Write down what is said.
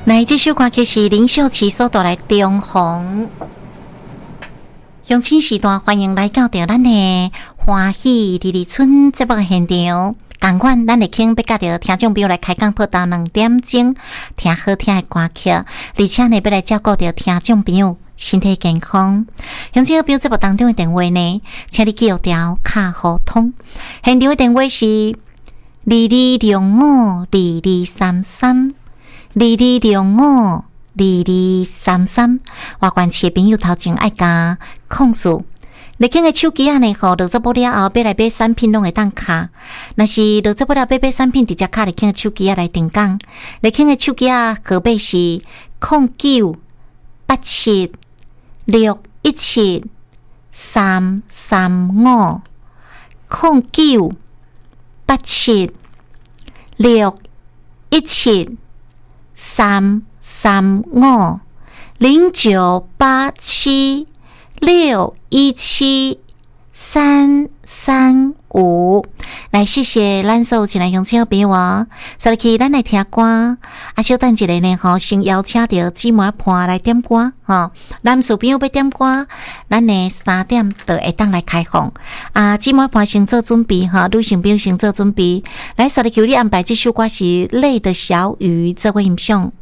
来，这首歌曲是林秀琪所带来《重逢》。乡亲时段，欢迎来到咱的欢喜二二村节目现场。同款，咱会请要甲着听众朋友来开讲报道2点钟，听好听的歌曲，而且呢，要来照顾着听众朋友身体健康。乡亲朋友节目当中的电话呢，请你记录条卡互通。现场的电话是22052233。22052233，外县市的朋友头前爱加控诉。你捡个手机啊呢？落座不了后，要来买产品拢会当卡。若是落座不了买产品，直接卡你捡个手机啊来订购。你捡个手机啊号码是0987617335 0987617335 0987617335。来，谢谢咱所有前来乡亲朋友啊！所以去咱来听歌，啊，小等一下呢吼，先邀请到姊妹伴来点歌吼。男士朋友要点歌，咱呢3点就会当来开放。啊，姊妹伴先做准备哈，女性朋友先做准备。来，所以求你安排这首歌是《泪的小雨》，这位欣赏。